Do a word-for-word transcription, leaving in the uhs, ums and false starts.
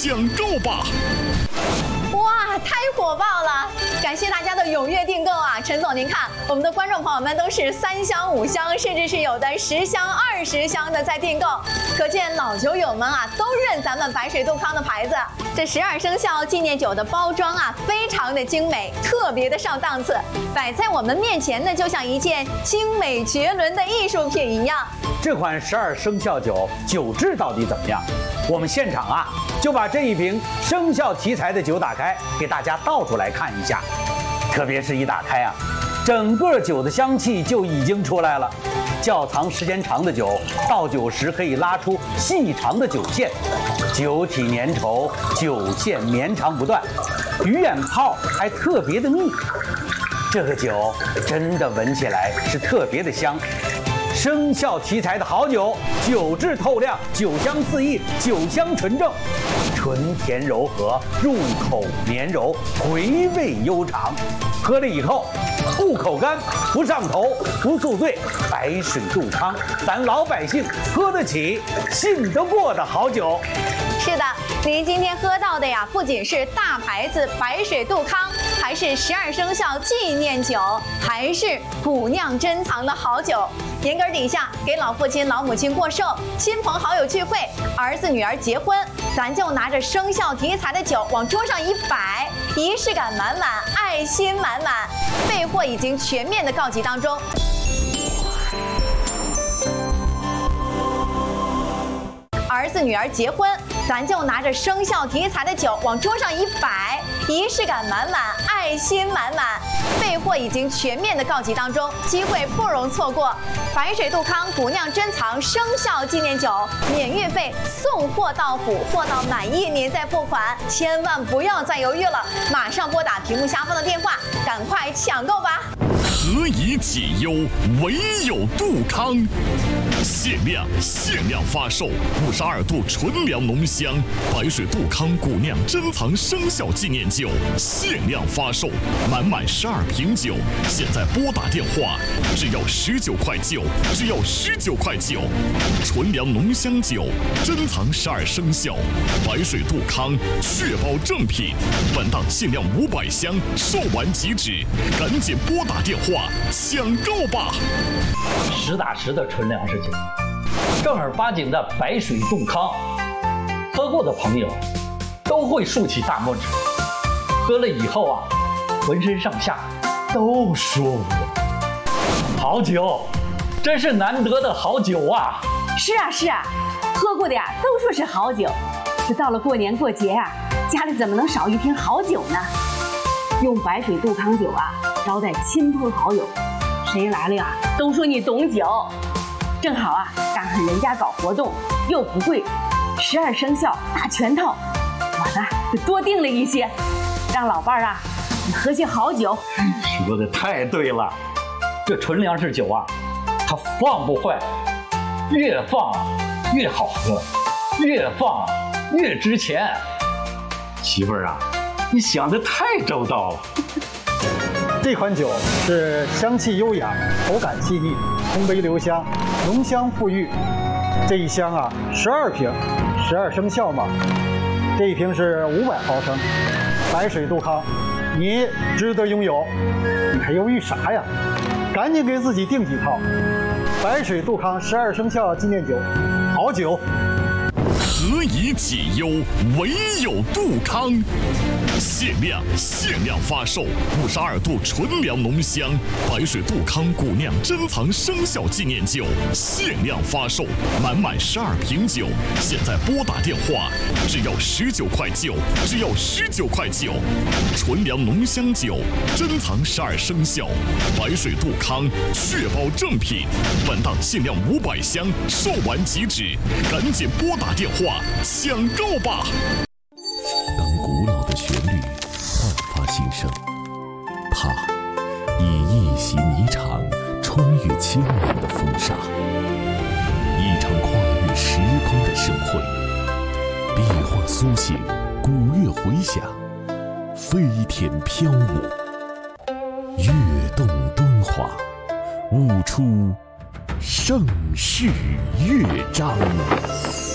抢购吧！ 哇，太火爆了！感谢大家的踊跃订购啊！陈总，您看，我们的观众朋友们都是三箱、五箱，甚至是有的十箱、二十箱的在订购，可见老酒友们啊都认咱们白水杜康的牌子。这十二生肖纪念酒的包装啊，非常的精美，特别的上档次，摆在我们面前呢，就像一件精美绝伦的艺术品一样。 这款十二生肖酒酒质到底怎么样？我们现场啊就把这一瓶生肖题材的酒打开，给大家倒出来看一下。特别是一打开啊，整个酒的香气就已经出来了。窖藏时间长的酒，倒酒时可以拉出细长的酒线，酒体粘稠，酒线绵长不断，鱼眼泡还特别的密。这个酒真的闻起来是特别的香。生肖题材的好酒，酒质透亮，酒香四溢，酒香纯正，醇甜柔和，入口绵柔，回味悠长。喝了以后不口干，不上头，不宿醉。白水杜康，咱老百姓喝得起、信得过的好酒。 是的，您今天喝到的呀，不仅是大牌子白水杜康，还是十二生肖纪念酒，还是古酿珍藏的好酒。年根底下给老父亲、老母亲过寿，亲朋好友聚会，儿子女儿结婚，咱就拿着生肖题材的酒往桌上一摆，仪式感满满，爱心满满。备货已经全面的告急当中。儿子女儿结婚，咱就拿着生肖题材的酒往桌上一摆，仪式感满满，爱心满满。备货已经全面的告急当中，机会不容错过。白水杜康古酿珍藏生肖纪念酒，免运费，送货到府，货到满意您再付款，千万不要再犹豫了，马上拨打屏幕下方的电话，赶快抢购吧！ 何以解忧，唯有杜康。限量限量发售五十二度纯粮浓香白水杜康古酿珍藏生肖纪念酒，限量发售，满满十二瓶酒，现在拨打电话，只要十九块九，只要十九块九。纯粮浓香酒，珍藏十二生肖，白水杜康，确保正品。本档限量五百箱，售完即止，赶紧拨打电话抢购吧！ 实打实的纯粮食酒，正儿八经的白水杜康，喝过的朋友都会竖起大拇指，喝了以后啊，浑身上下都舒服。好酒，真是难得的好酒啊！ 是啊是啊，喝过的呀都说是好酒，这到了过年过节啊，家里怎么能少一瓶好酒呢？用白水杜康酒啊招待亲朋好友，谁来了呀都说你懂酒。正好啊赶上人家搞活动，又不贵，十二生肖大全套，我呢就多订了一些，让老伴儿啊你喝些好酒。 说的太对了，这纯粮食酒啊它放不坏，越放越好喝，越放越值钱。媳妇儿啊，你想得太周到了。 这款酒是香气优雅，口感细腻，通杯留香，浓香馥郁。这一箱啊，十二瓶，十二生肖嘛。这一瓶是五百毫升，白水杜康，你值得拥有，你还犹豫啥呀？赶紧给自己订几套。白水杜康十二生肖纪念酒，好酒。 何以解忧，唯有杜康。限量限量发售五十二度纯粮浓香白水杜康古酿珍藏生肖纪念酒，限量发售，满满十二瓶酒，现在拨打电话，只要十九块九，只要十九块九。纯粮浓香酒，珍藏十二生肖，白水杜康，确保正品。本档限量五百箱，售完即止，赶紧拨打电话抢购吧！ 当古老的旋律焕发新生，它以一袭霓裳穿越千年的风沙，一场跨越时空的盛会。壁画苏醒，古乐回响，飞天飘舞，跃动敦煌，舞出盛世乐章。